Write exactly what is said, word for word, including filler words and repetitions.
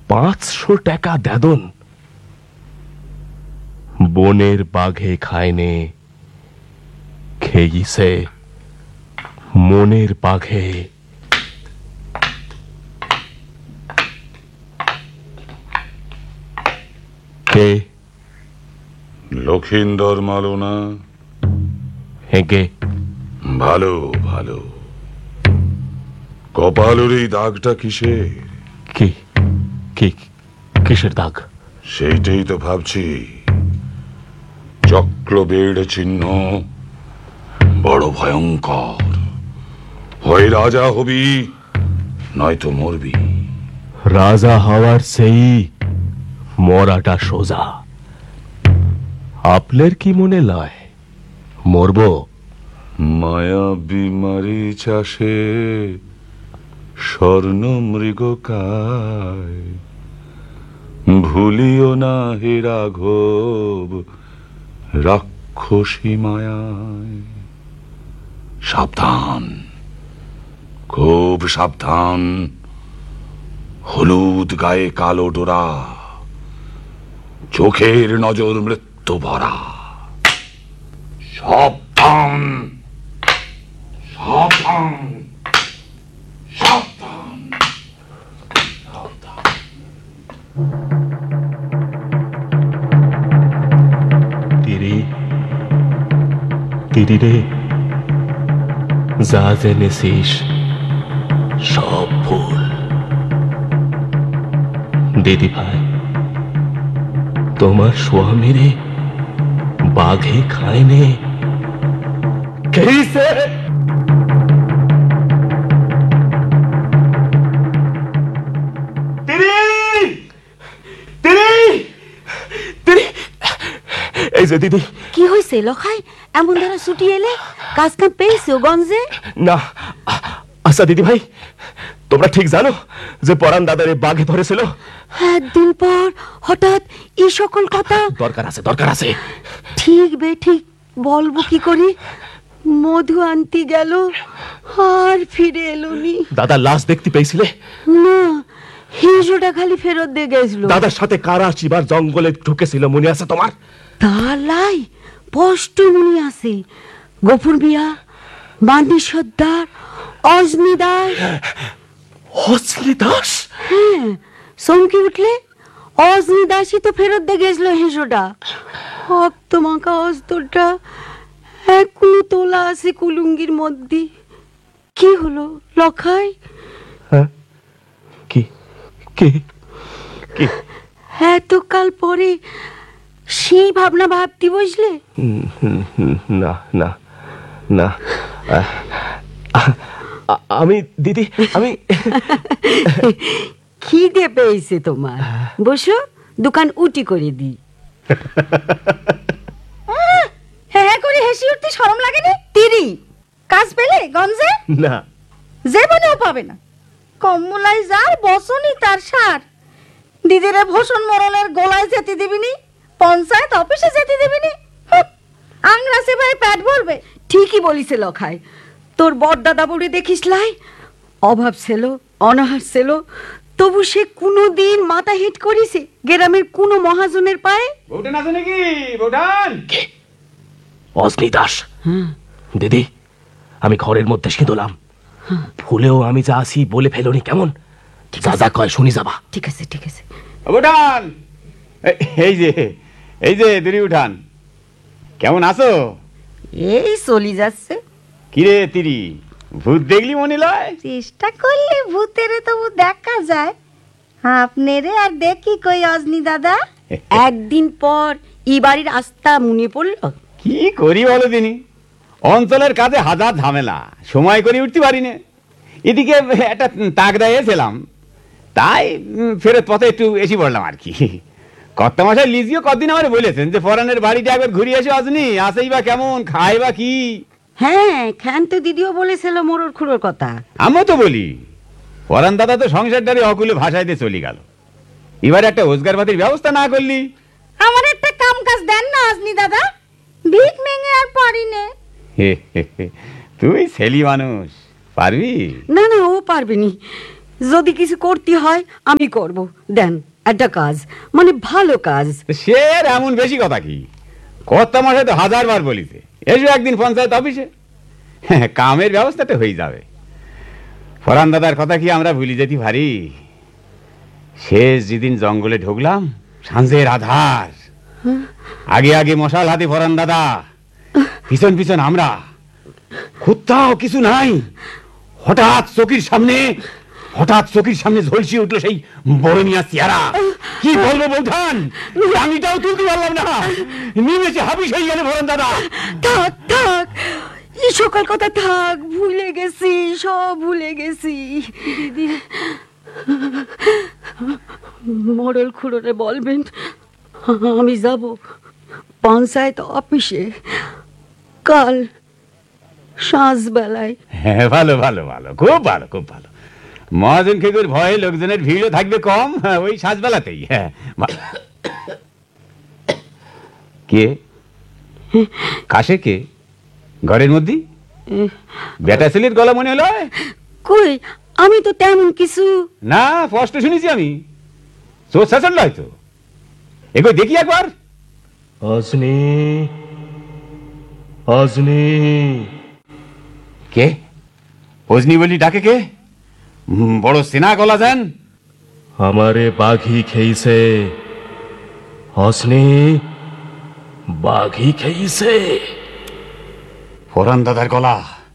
পাঁচশো টাকা দেদন। বনের বাঘে খায়নে, খেয়েছে মনের বাঘে। কে? লক্ষিন্দর মালনা। হেগে? ভালো ভালো। কপালের এই দাগটা কিসের? কি কি কিসের দাগ? সেইটাই তো ভাবছি। চক্রবেড় চিহ্ন, বড় ভয়ঙ্কর। হয় রাজা হবি, নয়তো মরবি। রাজা হওয়ার সেই মরাটা সোজা। আপনার কি মনে লয় মরব? মায়া বিমারি চাষে স্বর্ণ মৃগকায়, ভুলিও না হে রাঘব রাক্ষসী মায়ায়। সাবধান, খুব সাবধান। হলুদ গায়ে কালো ডোরা, চোখের নজর মৃত্যু ভরা। সাবধান সাবধান সাবধান সাবধান। তিরি তিরি রে, যা জেনেছিস সব ভুল। দিদি ভাই, তোমার স্বামীরে বাঘে খায়নে, খেয়েছে। এই যে দিদি। কি হয়েছে লখাই? এমন ধারা ছুটি এলে কাজ কাম পেয়েছো গঞ্জে? না, আচ্ছা দিদি ভাই, তোমরা ঠিক জানো যে পরান দাদারে বাঘে ধরেছিল? একদিন পর হঠাৎ এই সকল কথা? দরকার আছে, দরকার আছে। ঠিক বে ঠিক, বলবো কি করি। মধু আনতে গেল আর ফিরে এলোনি। দাদা লাশ দেখতে পেয়েছিলে? না, হিজোটা খালি ফেরত দিয়ে গেছিল। দাদার সাথে কারা চিবার জঙ্গলে ঢুকেছিল মনে আছে তোমার? তালাই স্পষ্ট মনে আছে। গফুর মিয়া, মান্দি সর্দার, অজনি দাস। অজনি দাস? হ্যাঁ, চমকে উঠলে। অজনি দাসই তো ফেরত দিয়ে গেছিল হিজোটা। রক্ত মাখা অস্ত্রটা এখনো তোলা আছে কুলুঙ্গির মধ্যে। কি হলো লখাই? হ্যাঁ, কি কি কি? এতকাল পরে সেই ভাবনা ভাবতে বসলে? না না না, আমি দিদি, আমি খিদে পেয়েছে তোমার? বসো, দোকান উটি করে দি। হ্যাঁ করে হেসে উঠতে শরম লাগে না? তিরি কাজ পেলে গঞ্জে? না, জীবনেও পাবে না। কম্মলাই যার বসনি তার সার। দিদিরে ভূষণ মরণের গোলায় যেতে দিবিনি, পঞ্চায়েত অফিসে যেতে দিবিনি। আংরা সে ভাই পেট ভরবে। ঠিকই বলিছে লখাই। তোর বড়দাদা বলে দেখিস লাই, অভাব ছিল, অনাহার ছিল, তবু সে কোনোদিন মাথা হিট করিছে গ্রামের কোনো মহাজনের পায়ে? বউটান আছে নাকি? বউটান? কে? অজনি দাস। দিদি, আমি ঘরের মধ্যে সিঁদলাম, ভুলেও আমি যা আসি বলে ফেলনি কেমন? যা যা কয় শুনি যাবা। ঠিক আছে ঠিক আছে। বউটান, এই যে এই যে দিদি উঠান, কেমন আছো? এই চলি যাচ্ছে। কিরে তিরি, ভূত দেখলি মনে লয়? চেষ্টা করলে ভূতেরে তবু দেখা যায়। আপনারে আর দেখি কই অজনি দাদা? একদিন পর ই বাড়ির আস্থা মনে পড়ল। কি করি বলো দিনি, অঞ্চলের কাজে হাজার ঝামেলা, সময় করে উঠতে পারি না। এদিকে একটা তাগদা এসেছিলাম, তাই ফেরত পথে একটু এসে পড়লাম আর কি। কর্তা মশাই লিজিও কদিন আমার বলেছেন যে ফরানের বাড়িটা একবার ঘুরে এসে অজনি, আসেই বা কেমন, খাই বা কি। হ্যাঁ, খান তো দিদিও বলেছিল মোরর খুড়োর কথা। আমিও তো বলি, ফরান দাদা তো সংসারটারে অকুলে ভাষায় দিয়ে চলে গেল। এবার একটা রোজগার পাতির ব্যবস্থা না করলি। আমার একটা কাম কাজ দেন না অজনি দাদা, ভিক মেঙে আর পারি নে। তুই ছেলি মানুষ, পারবি? না না, ও পারবে নি। যদি কিছু করতে হয় আমি করব। দেন একটা কাজ, মানে ভালো কাজ। সে আর এমন বেশি কথা কি, কত মাসে তো হাজার বার বলিছে এসো একদিন পঞ্চায়েত অফিসে, হ্যাঁ, কামের ব্যবস্থাটা হয়ে যাবে। ফরান দাদার কথা কি আমরা ভুলে যেতে পারি? শেষ যেদিন জঙ্গলে ঢুকলাম, সাঁঝের আধার, আগে আগে মশাল হাতে ফরান দাদা, পিছন পিছন আমরা, কোথাও কিছু নাই। হঠাৎ চোখের সামনে হঠাৎ চোখের সামনে ঝলসি উঠলো সেই বড় মিয়া চেহারা। কি বলবো বৌঠান, আমিটাও তুলতে পারলাম না, নিমেষে হাবিস হয়ে গেল ফরান দাদা। থাক থাক, এই সকাল কথা থাক, ভুলে গেছি, সব ভুলে গেছি। দিদি, মোড়ল খুড়োরে বলবেন আমি যাব পঞ্চায়েত অফিসে কাল সাঁঝবেলায়। হ্যাঁ, ভালো ভালো ভালো, খুব ভালো খুব ভালো। মহাজন খেকুর ভয়ে লোকজনের ভিড়ও থাকবে কম, হ্যাঁ, ওই সাজবেলাতেই। হ্যাঁ, কে কাশে কে ঘরের মধ্যে? বেটা ছেলের গলা মনে হলো। কই, আমি তো তেমন কিছু না, স্পষ্ট শুনেছি আমি, চোর শাসন হয়তো। এগো দেখি একবার। অজনি, অজনি। কে অজনি বলি ডাকে কে? হুম, বড় সেনা গলা যান। আমারে বাঘি খেয়েছে, অজনি, বাঘি খেয়েছে। ফরান দাদার গলা।